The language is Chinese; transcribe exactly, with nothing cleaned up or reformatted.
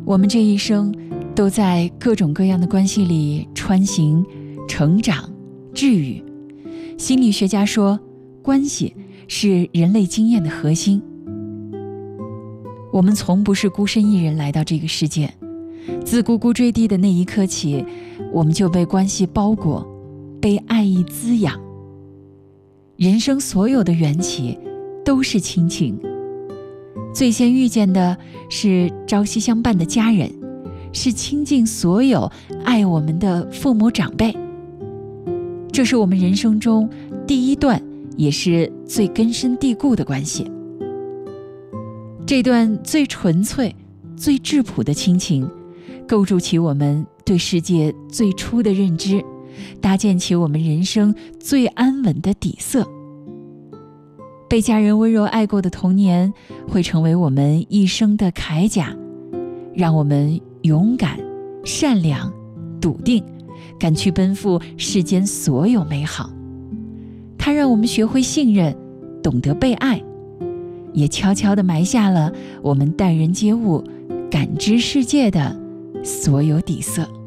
我们这一生都在各种各样的关系里穿行、成长、治愈。心理学家说，关系是人类经验的核心。我们从不是孤身一人来到这个世界，自呱呱坠地的那一刻起，我们就被关系包裹，被爱意滋养。人生所有的缘起都是亲情，最先遇见的是朝夕相伴的家人，是亲近所有爱我们的父母长辈。这是我们人生中第一段也是最根深蒂固的关系。这段最纯粹、最质朴的亲情，构筑起我们对世界最初的认知，搭建起我们人生最安稳的底色。被家人温柔爱过的童年，会成为我们一生的铠甲，让我们勇敢、善良、笃定，敢去奔赴世间所有美好。它让我们学会信任，懂得被爱，也悄悄地埋下了我们待人接物、感知世界的所有底色。